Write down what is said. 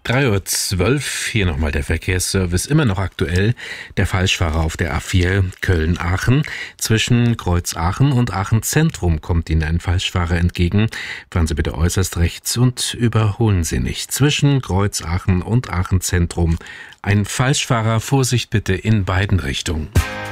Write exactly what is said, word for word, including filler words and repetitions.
drei Uhr zwölf, hier nochmal der Verkehrsservice, immer noch aktuell. Der Falschfahrer auf der A vier Köln-Aachen. Zwischen Kreuz-Aachen und Aachen-Zentrum kommt Ihnen ein Falschfahrer entgegen. Fahren Sie bitte äußerst rechts und überholen Sie nicht. Zwischen Kreuz-Aachen und Aachen-Zentrum ein Falschfahrer, Vorsicht bitte in beiden Richtungen.